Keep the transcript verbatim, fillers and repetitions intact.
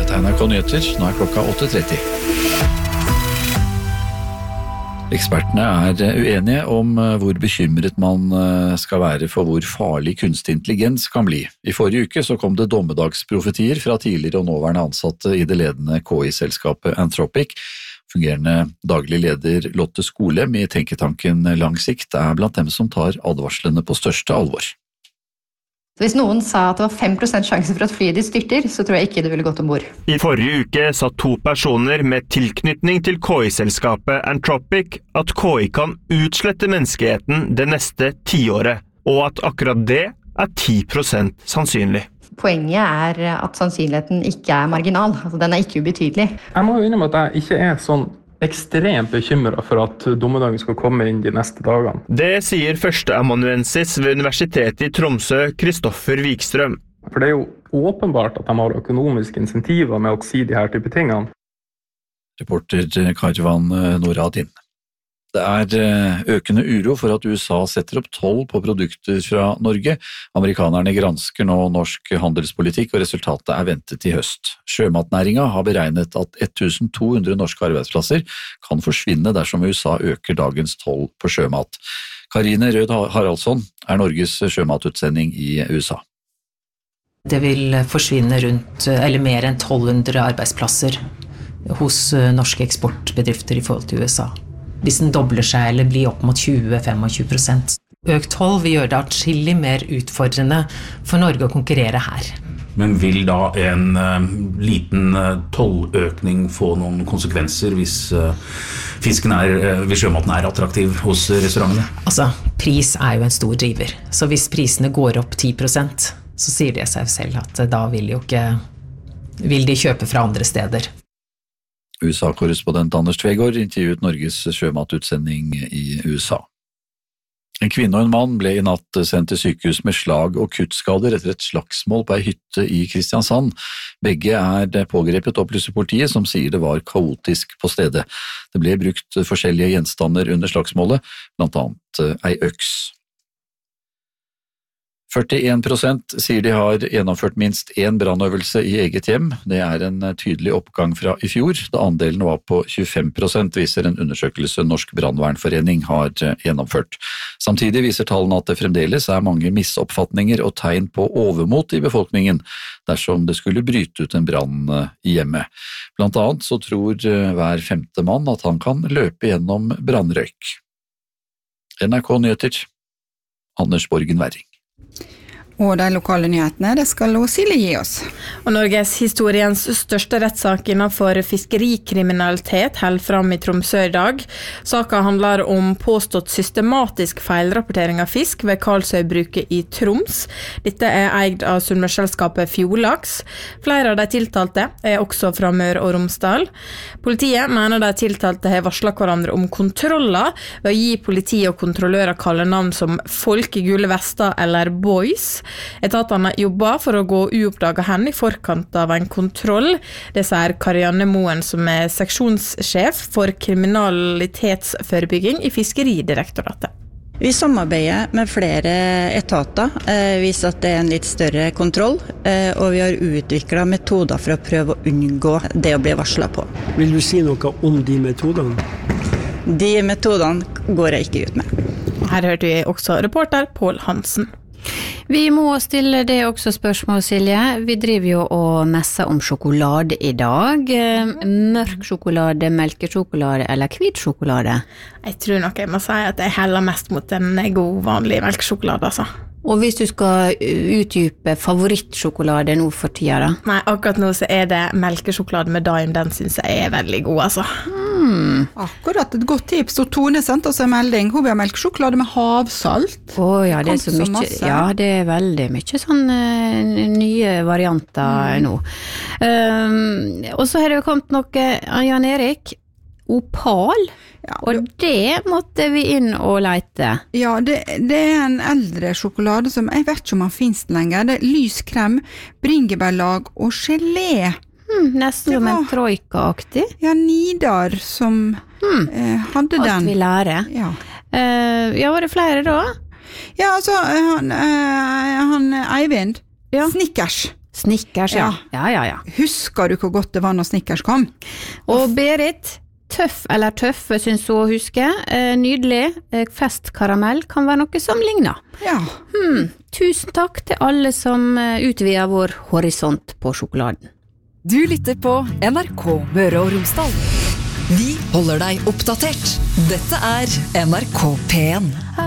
N R K Nyheter, nå er klokka åtte tretti. Ekspertene er uenige om hvor bekymret man skal være for hvor farlig kunstig intelligens kan bli. I forrige uke så kom det dommedagsprofetier fra tidligere og nåværende ansatte i det ledende K I-selskapet Anthropic. Fungerende daglig leder Lotte Skolem i tenketanken Lang Sikt er blant dem som tar advarslene på største alvor. Hvis noen sa at det var fem prosent sjanse for at flyet ditt styrter, så tror jeg ikke det ville gått ombord. I forrige uke sa to personer med tilknytning til K I-selskapet Anthropic at K I kan utslette menneskeheten det neste tiåret, og at akkurat det er ti prosent sannsynlig. Poenget er at sannsynligheten ikke er marginal, altså den er ikke ubetydelig. Jeg må jo innrømme at jeg ikke er sånn ekstremt bekymret for at dommedagen skal komme inn de neste dagene. Det sier førsteamanuensis ved Universitetet i Tromsø, Kristoffer Wikstrøm. For det er jo åpenbart at de har økonomiske insentiver med å si de her type tingene. Reporter Karvan Noradin. Det er økende uro for at U S A setter opp toll på produkter fra Norge. Amerikanerne gransker nå norsk handelspolitikk, og resultatet er ventet i høst. Sjømatnæringen har beregnet at tusen to hundre norske arbeidsplasser kan forsvinne dersom U S A øker dagens toll på sjømat. Karine Rød Haraldsson er Norges sjømatutsending i U S A. Det vil forsvinne rundt, eller mer enn tolv hundre arbeidsplasser hos norske eksportbedrifter i forhold til U S A. Hvis den dobler seg eller blir opp mot tjue til tjuefem prosent. Økt toll vil gjøre det atskillig mer utfordrende for Norge å konkurrere her. Men vil da en uh, liten uh, tolløkning få noen konsekvenser hvis, uh, fisken er, uh, hvis sjømaten er attraktiv hos restaurantene? Altså, pris er jo en stor driver. Så hvis prisene går opp ti prosent, så sier det seg selv at da vil, jo ikke, vil de kjøpe fra andre steder. U S A-korrespondent Anders Tvegård intervjuet Norges sjømatutsending i U S A. En kvinne og en mann ble i natt sendt til sykehus med slag- og kuttskader etter et slagsmål på ei hytte i Kristiansand. Begge er pågrepet, opplyser politiet, som sier det var kaotisk på stedet. Det ble brukt forskjellige gjenstander under slagsmålet, blant annet ei øks. førtien prosent sier de har gjennomført minst én brannøvelse i eget hjem. Det er en tydelig oppgang fra i fjor, da andelen var på tjuefem prosent, viser en undersøkelse Norsk Brandvernforening har gjennomført. Samtidig viser tallene at det fremdeles er mange misoppfatninger og tegn på overmot i befolkningen dersom det skulle bryte ut en brann i hjemmet. Blant annet så tror hver femte mann at han kan løpe gjennom brannrøyk. N R K Nyheter, Anders Borgen Werring. Og de lokale nyhetene, det skal Silje gi oss. Og Norges historiens største rettssak innenfor fiskerikriminalitet held fram i Tromsø i dag. Saken handler om påstått systematisk feilrapportering av fisk ved Karlsøybruket i Troms. Dette er eid av sunnmørsselskapet Fjordlaks. Flere av de tiltalte er også fra Møre og Romsdal. Politiet mener de tiltalte har varslet hverandre om kontroller ved å gi politi og kontrollører kallenavn som Folk i gule vester eller Boys. Etatene jobber for å gå uoppdaget hen i forkant av en kontroll. Det sier Karianne Moen, som er seksjonssjef for kriminalitetsforebygging i Fiskeridirektoratet. Vi samarbeider med flere etater, eh, viser at det er en litt større kontroll, eh, og vi har utviklet metoder for å prøve å unngå det å bli varslet på. Vil du si noe om de metodene? De metodene går jeg ikke ut med. Her hørte vi også reporter Pål Hansen. Vi må stille det også spørsmål, Silje. Vi driver jo og messer om sjokolade i dag. Mørk sjokolade, melkesjokolade eller hvit sjokolade? Jeg tror nok jeg må si at jeg heller mest mot en god vanlig melkesjokolade, altså. Og hvis du skal utdype favorittsjokolade nå for tida da? Nei, akkurat nå så er det melkesjokolade med daim, den synes jeg er veldig god, altså. Mm. Akkurat et godt tips. Og Tone sendte oss en melding. Hun vil ha melkesjokolade med havsalt. Åh, ja, det er så mye, ja, det er veldig mye sånne nye varianter mm. nå. Um, og så har det jo kommet noe, Jan Erik, Opal, ja, og det måtte vi inn og leite. Ja, det, det er en eldre sjokolade som, jeg vet ikke om han finnes lenger. Det er lys krem, bringebærlag og gelé. Hmm, nesten som en troika-aktig. Ja, Nidar som hmm. eh, hadde den. Alt vi lærer. Ja. Uh, ja, var det flere da? Ja, altså, han, uh, han Eivind, ja. Snickers. Snickers, ja. Ja, ja, ja. Husker du hvor godt det var når Snickers kom? Og Berit, tøff eller tøffe synes hun å huske. Eh, nydelig. Eh, festkaramell kan være noe som ligner. Ja. Hmm. Tusen takk til alle som eh, utvider vår horisont på sjokoladen. Du lytter på N R K Møre og Romsdal. Vi holder deg oppdatert. Dette er N R K P en.